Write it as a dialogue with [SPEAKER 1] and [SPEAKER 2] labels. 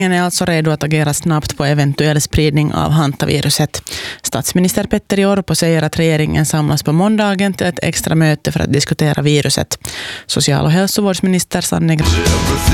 [SPEAKER 1] är alltså redo att agera snabbt på eventuell spridning av hantaviruset. Statsminister Petteri Orpo säger att regeringen samlas på måndagen till ett extra möte för att diskutera viruset. Social- och hälsovårdsminister Sanne